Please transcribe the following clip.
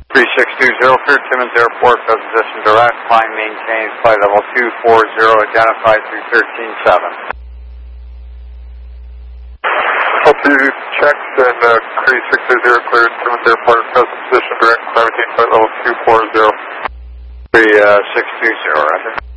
3620, cleared Timmins Airport, present position direct, climb maintains, flight level 240, identified through 137. Hope you checked and Cree 620, cleared Timmins Airport, present position direct, climb maintains, flight level 240. 3620, roger.